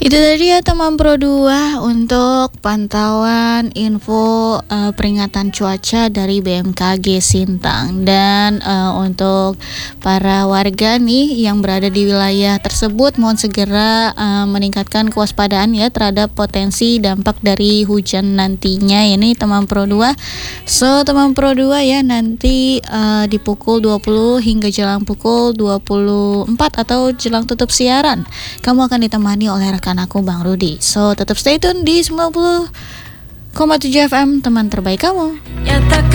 Itu tadi ya teman Pro 2 untuk pantauan info peringatan cuaca dari BMKG Sintang. Dan untuk para warga nih yang berada di wilayah tersebut, mohon segera meningkatkan kewaspadaan ya terhadap potensi dampak dari hujan nantinya ini teman Pro 2. So teman Pro 2 ya, nanti di pukul 20 hingga jelang pukul 24 atau jelang tutup siaran, kamu akan ditemani oleh rekan aku Bang Rudi. So tetap stay tune di 90,7 FM, teman terbaik kamu.